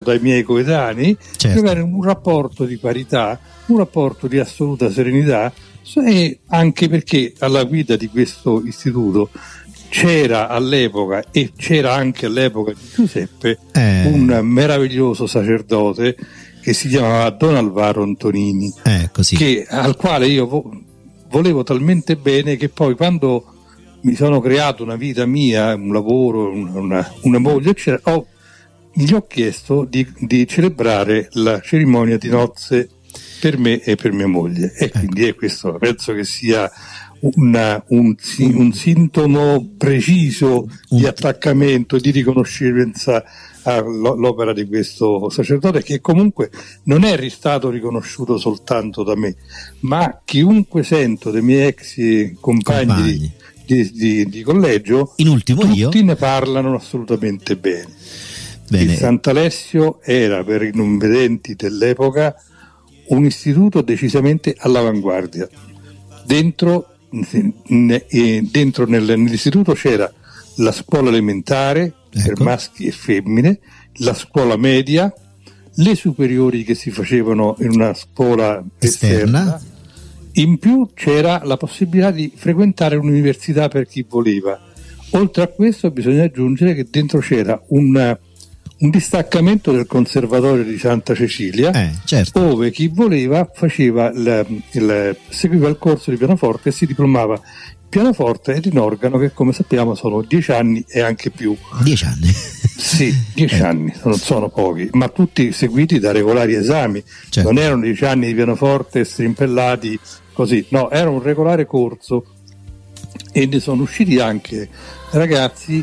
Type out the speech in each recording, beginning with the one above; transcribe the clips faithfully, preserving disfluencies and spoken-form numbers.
dai miei coetanei, certo. giocare un rapporto di parità, un rapporto di assoluta serenità, e anche perché alla guida di questo istituto c'era all'epoca, e c'era anche all'epoca di Giuseppe, eh. un meraviglioso sacerdote che si chiamava Don Alvaro Antonini, eh, così. Che, al quale io vo- volevo talmente bene che poi, quando mi sono creato una vita mia, un lavoro, una, una moglie, eccetera, ho, gli ho chiesto di, di celebrare la cerimonia di nozze per me e per mia moglie, e ecco. quindi è questo, penso che sia una, un, un sintomo preciso di attaccamento e di riconoscenza all'opera di questo sacerdote, che comunque non è stato riconosciuto soltanto da me, ma chiunque sento dei miei ex compagni, compagni. Di, di, di collegio, in ultimo tutti io ne parlano assolutamente bene. Bene. Il Sant'Alessio era, per i non vedenti dell'epoca, un istituto decisamente all'avanguardia. Dentro, dentro nell'istituto c'era la scuola elementare, ecco, per maschi e femmine, la scuola media, le superiori che si facevano in una scuola esterna, esterna. In più c'era la possibilità di frequentare l'università per chi voleva. Oltre a questo bisogna aggiungere che dentro c'era un, un distaccamento del Conservatorio di Santa Cecilia, eh, certo. dove chi voleva faceva il, il, seguiva il corso di pianoforte e si diplomava pianoforte ed in organo, che come sappiamo sono dieci anni e anche più. Dieci anni? Sì, dieci eh. anni, non sono pochi, ma tutti seguiti da regolari esami, certo. Non erano dieci anni di pianoforte strimpellati così, no, era un regolare corso, e ne sono usciti anche ragazzi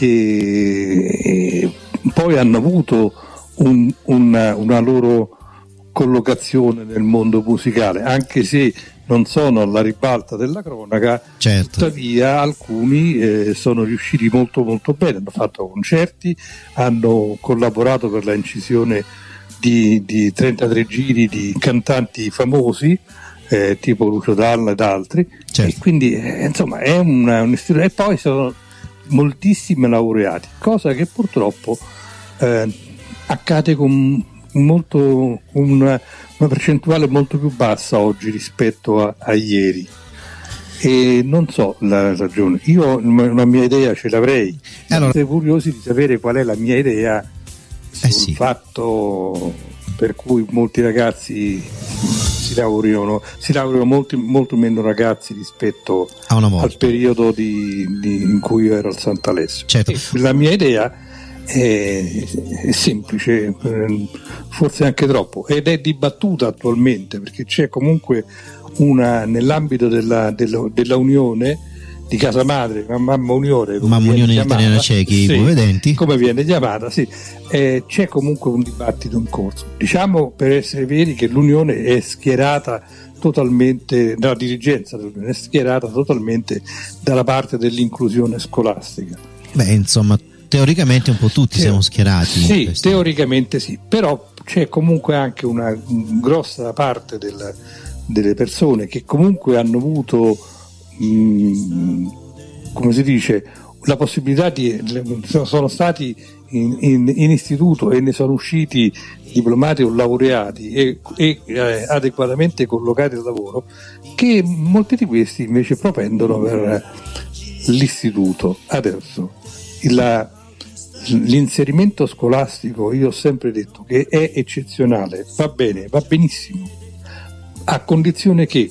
che poi hanno avuto un, una, una loro collocazione nel mondo musicale, anche se non sono alla ribalta della cronaca, certo. Tuttavia alcuni eh, sono riusciti molto molto bene, hanno fatto concerti, hanno collaborato per la incisione di, di trentatré giri di cantanti famosi, eh, tipo Lucio Dalla ed altri, certo. E quindi eh, insomma è una, un istituto, e poi sono moltissimi laureati, cosa che purtroppo eh, accade con molto una, una percentuale molto più bassa oggi rispetto a, a ieri, e non so la ragione. Io una mia idea ce l'avrei, allora, siete curiosi di sapere qual è la mia idea sul eh sì. fatto per cui molti ragazzi si laureano si laureano molti, molto meno ragazzi rispetto al periodo di, di, in cui io ero al Sant'Alessio. Certo. La mia idea È, è semplice, forse anche troppo, ed è dibattuta attualmente, perché c'è comunque una, nell'ambito della, della, della Unione di Casa Madre, Mamma Unione, Mamma Unione Italiana Ciechi sì, Ipovedenti, come viene chiamata, sì, eh, c'è comunque un dibattito in corso. Diciamo, per essere veri, che l'Unione è schierata totalmente, la dirigenza dell'Unione è schierata totalmente dalla parte dell'inclusione scolastica. Beh, insomma, teoricamente un po' tutti Teo- siamo schierati. Sì, teoricamente sì, però c'è comunque anche una grossa parte del, delle persone che comunque hanno avuto, mh, come si dice, la possibilità di, sono stati in, in, in istituto e ne sono usciti diplomati o laureati e, e eh, adeguatamente collocati al lavoro, che molti di questi invece propendono per l'istituto. Adesso la l'inserimento scolastico, io ho sempre detto che è eccezionale, va bene, va benissimo, a condizione che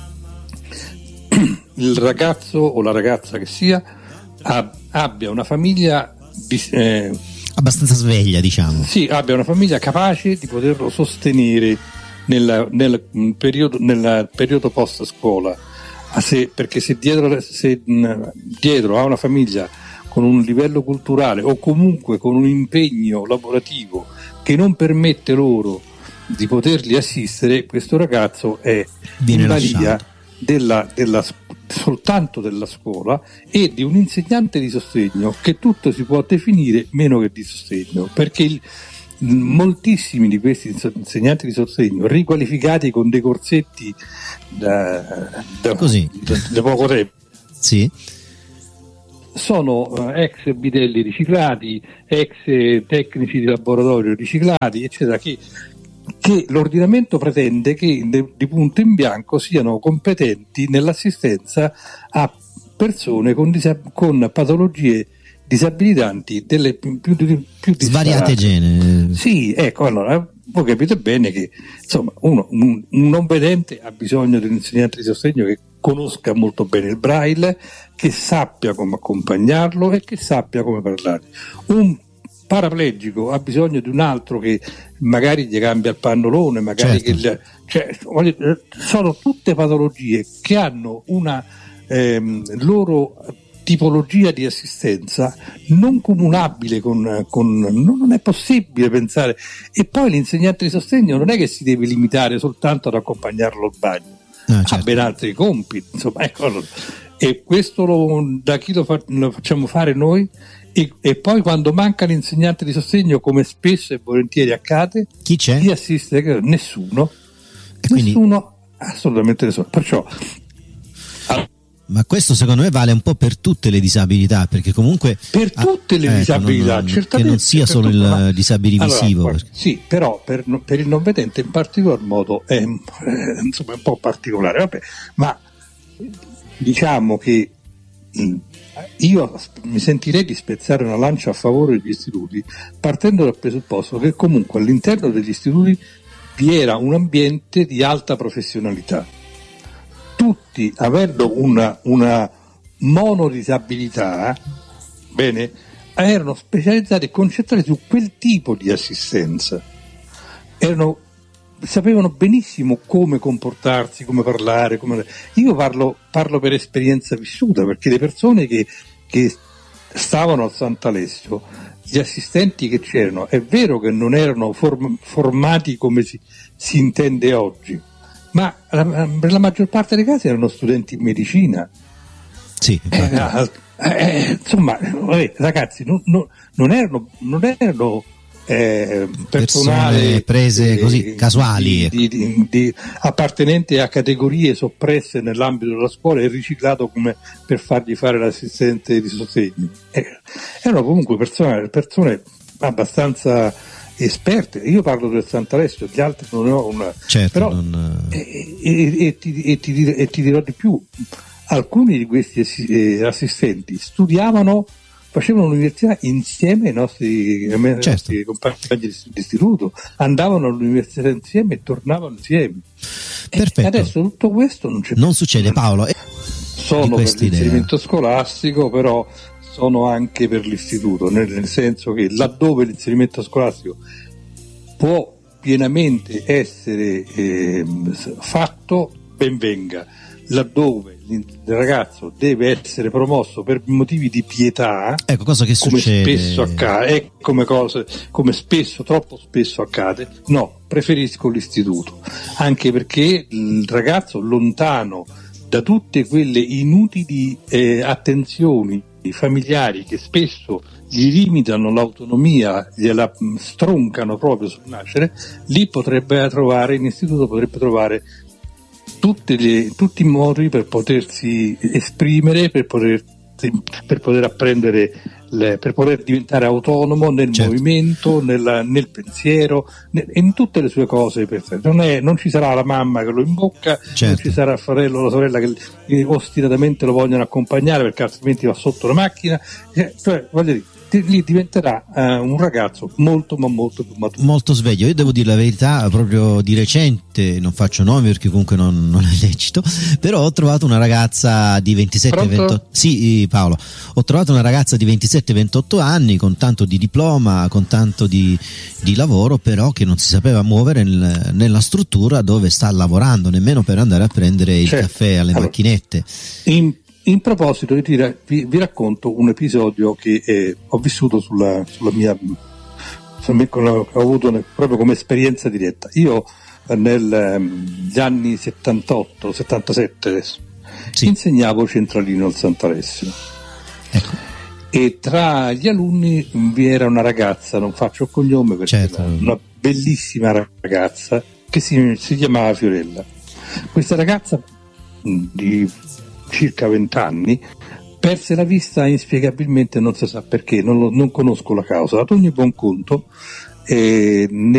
il ragazzo o la ragazza che sia abbia una famiglia eh, abbastanza sveglia, diciamo. Sì, abbia una famiglia capace di poterlo sostenere nel, nel periodo, nel periodo post scuola, se, perché se dietro, se dietro ha una famiglia con un livello culturale o comunque con un impegno lavorativo che non permette loro di poterli assistere, questo ragazzo è Viene in balia della, della, soltanto della scuola e di un insegnante di sostegno, che tutto si può definire meno che di sostegno, perché il, moltissimi di questi insegnanti di sostegno, riqualificati con dei corsetti da, da, Così. da, da poco tempo, sì, sono eh, ex bidelli riciclati, ex eh, tecnici di laboratorio riciclati, eccetera, che, che l'ordinamento pretende che de, di punto in bianco siano competenti nell'assistenza a persone con, disab- con patologie disabilitanti delle più, più, più svariate genere. Sì, ecco, allora voi capite bene che insomma uno, un, un non vedente ha bisogno di un insegnante di sostegno che conosca molto bene il braille, che sappia come accompagnarlo e che sappia come parlare. Un paraplegico ha bisogno di un altro che magari gli cambia il pannolone, magari certo. che gli, cioè, sono tutte patologie che hanno una ehm, loro tipologia di assistenza non comunabile con, con non è possibile pensare. E poi l'insegnante di sostegno non è che si deve limitare soltanto ad accompagnarlo al bagno, ah, certo. ha ben altri compiti, insomma, ecco. E questo lo, da chi lo, fa, lo facciamo fare noi? E, e poi quando manca l'insegnante di sostegno, come spesso e volentieri accade, chi c'è? Chi assiste? Nessuno. E quindi... Nessuno, assolutamente nessuno. Perciò ma questo secondo me vale un po' per tutte le disabilità, perché comunque per tutte le ah, disabilità, ecco, non, certamente, che non sia solo tutto, il ma... disabile allora, visivo. guarda, sì, però per, per il non vedente in particolar modo è eh, insomma un po' particolare, vabbè, ma diciamo che io mi sentirei di spezzare una lancia a favore degli istituti, partendo dal presupposto che comunque all'interno degli istituti vi era un ambiente di alta professionalità. Tutti, avendo una, una monodisabilità, bene, erano specializzati e concentrati su quel tipo di assistenza. Erano, sapevano benissimo come comportarsi, come parlare. Come... Io parlo, parlo per esperienza vissuta, perché le persone che, che stavano al Sant'Alessio, gli assistenti che c'erano, è vero che non erano form- formati come si, si intende oggi, ma la, per la maggior parte dei casi erano studenti in medicina. Sì, eh, eh, insomma, vabbè, ragazzi, non, non, non erano, non erano eh, persone prese eh, così casuali, di, di, di, di, appartenenti a categorie soppresse nell'ambito della scuola e riciclato come per fargli fare l'assistente di sostegno. Eh, erano comunque persone, persone abbastanza esperte. Io parlo del Sant'Alessio, gli altri non ne ho una, certo, però non... e, e, e, ti, e, ti, e ti dirò di più, alcuni di questi eh, assistenti studiavano, facevano l'università insieme ai nostri, ai certo. nostri compagni di istituto, andavano all'università insieme e tornavano insieme. Perfetto. E adesso tutto questo non c'è non più. succede, Paolo. Sono per l'inserimento scolastico, però sono anche per l'istituto, nel, nel senso che laddove l'inserimento scolastico può pienamente essere eh, fatto, ben venga. Laddove il ragazzo deve essere promosso per motivi di pietà, ecco, cosa che come succede spesso accade, eh, come, cose, come spesso, troppo spesso accade, no, preferisco l'istituto, anche perché il ragazzo lontano da tutte quelle inutili eh, attenzioni familiari che spesso gli limitano l'autonomia, gliela stroncano proprio sul nascere, lì potrebbe trovare, in istituto potrebbe trovare tutte le, tutti i modi per potersi esprimere, per poter, per poter apprendere, le, per poter diventare autonomo nel certo. movimento, nella, nel pensiero, nel, in tutte le sue cose. Non, è, non ci sarà la mamma che lo imbocca, certo. non ci sarà il fratello o la sorella che, che ostinatamente lo vogliono accompagnare perché altrimenti va sotto la macchina. Cioè, voglio dire, lì diventerà uh, un ragazzo molto ma molto più maturo, molto sveglio. Io devo dire la verità, proprio di recente, non faccio nomi perché comunque non, non è lecito, però ho trovato una ragazza di ventisette ventotto sì Paolo, ho trovato una ragazza di ventisette ventotto anni con tanto di diploma, con tanto di, di lavoro, però che non si sapeva muovere nel, nella struttura dove sta lavorando, nemmeno per andare a prendere il certo. caffè alle allora, macchinette. In In proposito, io ti, vi, vi racconto un episodio che eh, ho vissuto sulla, sulla mia, sulla, ho avuto ne, proprio come esperienza diretta. Io eh, negli eh, anni settantotto settantasette adesso, sì. insegnavo centralino al Sant'Alessio. Ecco. E tra gli alunni vi era una ragazza, non faccio il cognome perché certo. era una bellissima ragazza che si, si chiamava Fiorella. Questa ragazza di circa vent'anni perse la vista inspiegabilmente, non si sa perché, non, lo, non conosco la causa. Ad ogni buon conto, eh,